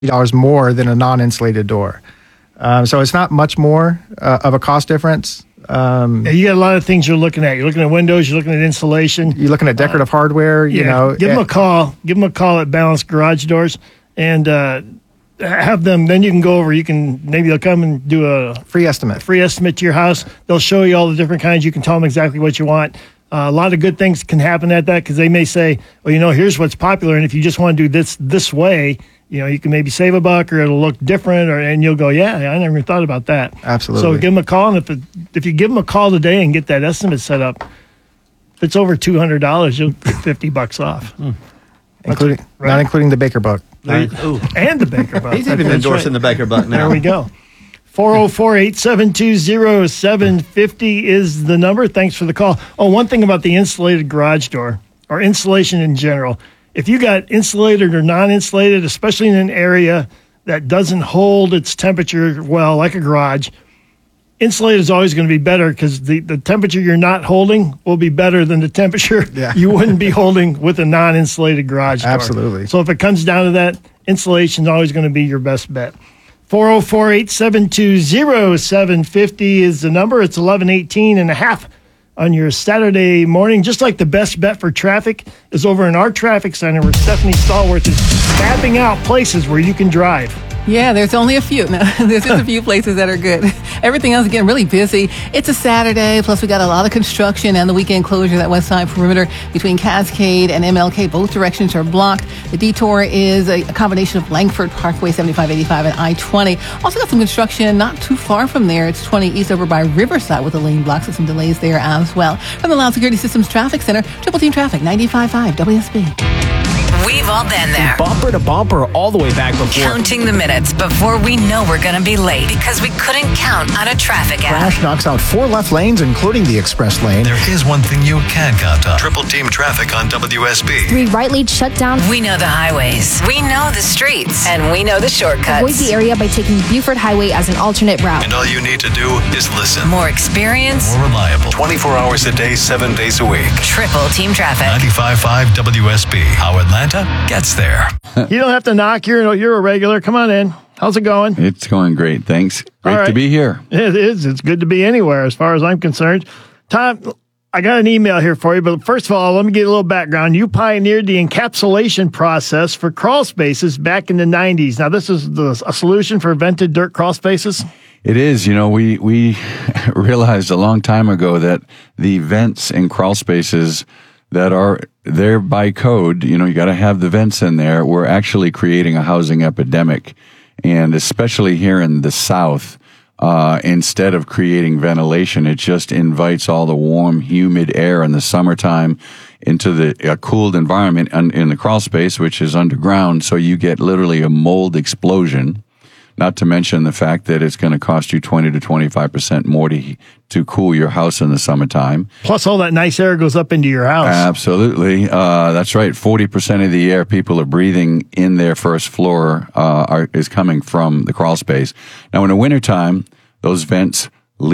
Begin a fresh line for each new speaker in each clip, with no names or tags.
$50 more than a non-insulated door. So it's not much more of a cost difference.
You got a lot of things you're looking at. You're looking at windows. You're looking at insulation.
You're looking at decorative hardware. You know,
give them a call. Give them a call at Balanced Garage Doors, and have them. Then you can go over. Maybe they'll come and do a
free estimate
to your house. They'll show you all the different kinds. You can tell them exactly what you want. A lot of good things can happen at that because they may say, well, here's what's popular, and if you just want to do this way, you can maybe save $1 or it'll look different, and you'll go, yeah, I never even thought about that.
Absolutely.
So give them a call, and if you give them a call today and get that estimate set up, if it's over $200, you'll get $50 off.
Not including the Baker Buck.
And the Baker Buck.
He's even endorsing the Baker Buck now.
There we go. 404-872-0750 is the number. Thanks for the call. Oh, one thing about the insulated garage door, or insulation in general, if you got insulated or non-insulated, especially in an area that doesn't hold its temperature well, like a garage, insulated is always going to be better because the temperature you're not holding will be better than the temperature you wouldn't be holding with a non-insulated garage door.
Absolutely.
So if it comes down to that, insulation is always going to be your best bet. 404-872-0750 is the number. It's 11:18 on your Saturday morning. Just like the best bet for traffic is over in our traffic center where Stephanie Stallworth is mapping out places where you can drive.
Yeah, there's only a few. No, there's just a few places that are good. Everything else is getting really busy. It's a Saturday, plus we got a lot of construction and the weekend closure. That west side perimeter between Cascade and MLK, both directions are blocked. The detour is a combination of Langford Parkway, 7585, and I-20. Also got some construction not too far from there. It's 20 east over by Riverside with a lane block, so some delays there as well. From the Loud Security Systems Traffic Center, Triple Team Traffic, 95.5 WSB.
We've all been there.
Bumper to bumper all the way back before.
Counting the minutes before we know we're going to be late because we couldn't count on a traffic app.
Crash knocks out 4 left lanes, including the express lane.
There is one thing you can count on. Triple Team Traffic on WSB.
3 right lanes shut down.
We know the highways. We know the streets. And we know the shortcuts.
Avoid the area by taking Buford Highway as an alternate route.
And all you need to do is listen.
More experience.
More reliable. 24 hours a day, 7 days a week.
Triple Team Traffic.
95.5 WSB. How Atlanta gets there.
You don't have to knock. You're a regular. Come on in. How's it going?
It's going great. Thanks. Great to be here.
It is. It's good to be anywhere as far as I'm concerned. Tom, I got an email here for you, but first of all, let me get a little background. You pioneered the encapsulation process for crawl spaces back in the 90s. Now, this is a solution for vented dirt crawl spaces?
It is. We realized a long time ago that the vents in crawl spaces that are there by code, you got to have the vents in there. We're actually creating a housing epidemic. And especially here in the South, instead of creating ventilation, it just invites all the warm, humid air in the summertime into the cooled environment in the crawl space, which is underground. So you get literally a mold explosion. Not to mention the fact that it's going to cost you 20 to 25% more to cool your house in the summertime.
Plus, all that nice air goes up into your house.
Absolutely. That's right. 40% of the air people are breathing in their first floor is coming from the crawl space. Now, in the wintertime, those vents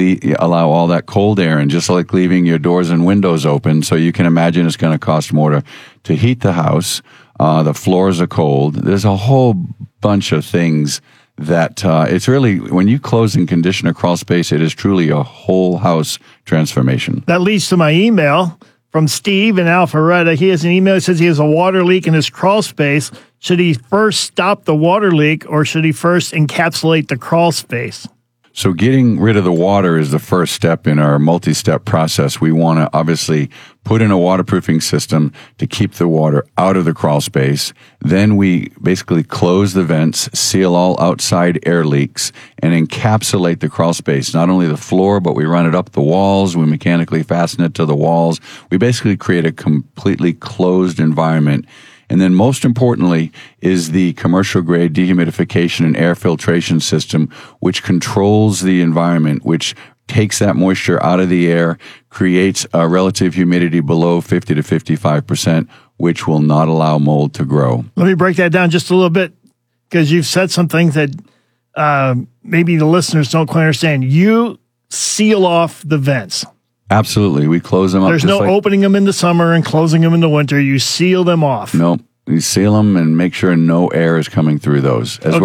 allow all that cold air in, just like leaving your doors and windows open. So you can imagine it's going to cost more to heat the house. The floors are cold. There's a whole bunch of things that it's really, when you close and condition a crawl space, it is truly a whole house transformation.
That leads to my email from Steve in Alpharetta. He has an email that says he has a water leak in his crawl space. Should he first stop the water leak or should he first encapsulate the crawl space?
So getting rid of the water is the first step in our multi-step process. We want to obviously put in a waterproofing system to keep the water out of the crawl space. Then we basically close the vents, seal all outside air leaks, and encapsulate the crawl space. Not only the floor, but we run it up the walls. We mechanically fasten it to the walls. We basically create a completely closed environment. And then most importantly is the commercial grade dehumidification and air filtration system, which controls the environment, which takes that moisture out of the air, creates a relative humidity below 50 to 55%, which will not allow mold to grow.
Let me break that down just a little bit because you've said some things that maybe the listeners don't quite understand. You seal off the vents.
Absolutely. We close them up.
There's no opening them in the summer and closing them in the winter. You seal them off.
Nope. You seal them and make sure no air is coming through those, as